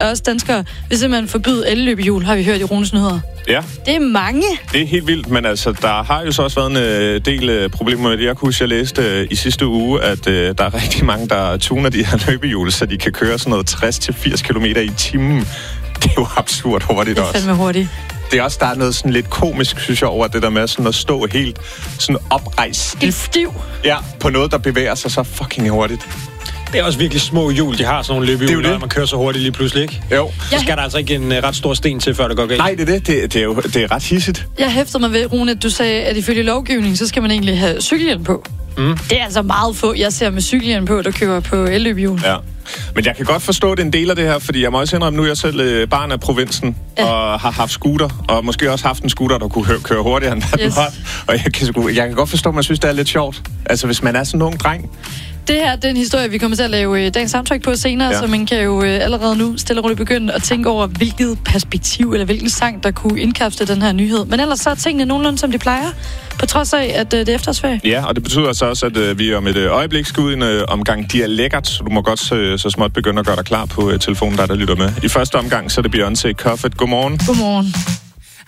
os danskere vil simpelthen forbyde elløbehjul, har vi hørt i Runes Nyheder. Ja. Det er mange. Det er helt vildt, men altså, der har jo så også været en del problemer med det. Jeg kunne huske, jeg læste i sidste uge, at der er rigtig mange, der tuner de her løbehjul, så de kan køre sådan noget 60-80 km i timen. Det er jo absurd hurtigt også. Det er fandme hurtigt. Det er også, der er noget sådan lidt komisk, synes jeg, over det der med sådan at stå helt sådan oprejst. Stiv. Ja, på noget, der bevæger sig så fucking hurtigt. Det er også virkelig små hjul, de har sådan nogle løbehjul, når man kører så hurtigt lige pludselig, ikke? Jo. Så skal der altså ikke en ret stor sten til, før det går galt. Nej, det er ret hissigt. Jeg hæfter mig ved, Rune, at du sagde, at ifølge lovgivningen, så skal man egentlig have cykelhjelm på. Det er altså meget få, jeg ser med cykelhjelm på, der kører på elløbehjul. Ja. Men jeg kan godt forstå, det en del af det her, fordi jeg må også indrømme, nu er jeg selv barn af provinsen, og har haft scooter, og måske også haft en scooter, der kunne køre hurtigere end den var. Og jeg kan godt forstå, at man synes, det er lidt sjovt. Altså, hvis man er sådan en ung dreng. Det her, det er en historie, vi kommer til at lave dagens soundtrack på senere, så man kan jo allerede nu stille og roligt begynde at tænke over, hvilket perspektiv eller hvilken sang, der kunne indkapsle den her nyhed. Men ellers så er tingene nogenlunde, som de plejer, på trods af, at det er efterårsferie. Ja, og det betyder så også, at vi om et øjeblik skal ud i en omgang Dialekkert, så du må godt så småt begynde at gøre dig klar på telefonen, der lytter med. I første omgang, så er det Beyoncé Cuff It. Godmorgen. Godmorgen.